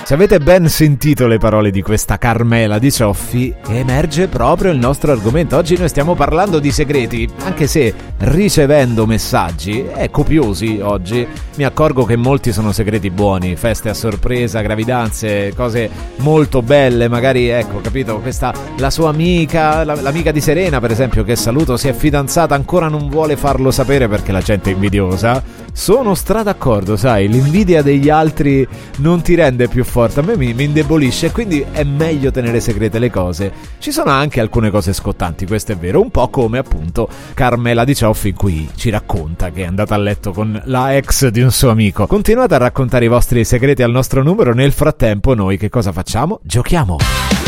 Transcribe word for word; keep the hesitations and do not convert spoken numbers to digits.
Se avete ben sentito le parole di questa Carmela Di Cioffi, emerge proprio il nostro argomento. Oggi noi stiamo parlando di segreti, anche se ricevendo messaggi, eh, copiosi oggi, mi accorgo che molti sono segreti buoni, feste a sorpresa, gravidanze, cose molto belle, magari, ecco, capito, questa, la sua amica, la, l'amica di Serena per esempio, che saluto, si è fidanzata, ancora non vuole farlo sapere perché la gente è invidiosa. Sono stra d'accordo, sai, l'invidia degli altri non ti rende più forte, a me mi, mi indebolisce, quindi è meglio tenere segrete le cose. Ci sono anche alcune cose scottanti, questo è vero, un po' come appunto Carmela Di Cioffi qui ci racconta che è andata a letto con la ex di un suo amico. Continuate a raccontare i vostri segreti al nostro numero, nel frattempo noi che cosa facciamo? Giochiamo!